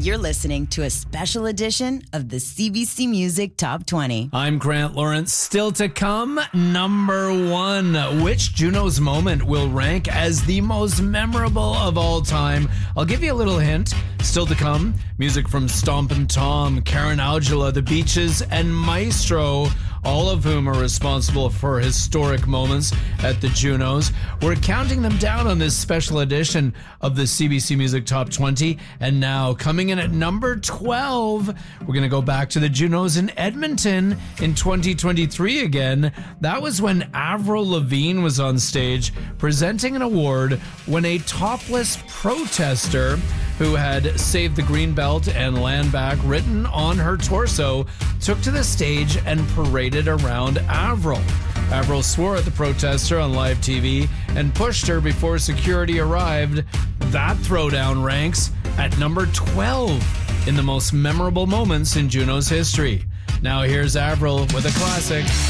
You're listening to a special edition of the CBC Music Top 20. I'm Grant Lawrence. Still to come, number 1. Which Junos moment will rank as the most memorable of all time? I'll give you a little hint. Still to come, music from Stompin' Tom, Karen Aujala, The Beaches, and Maestro, all of whom are responsible for historic moments at the Junos. We're counting them down on this special edition of the CBC Music Top 20. And now, coming in at number 12, we're going to go back to the Junos in Edmonton in 2023 again. That was when Avril Lavigne was on stage presenting an award when a topless protester who had saved the Greenbelt and land back written on her torso took to the stage and paraded around Avril. Avril swore at the protester on live TV and pushed her before security arrived. That throwdown ranks at number 12 in the most memorable moments in Juno's history. Now here's Avril with a classic.